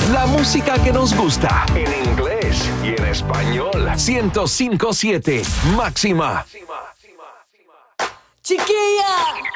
La música que nos gusta. En inglés y en español. 105.7 Máxima. Chiquilla.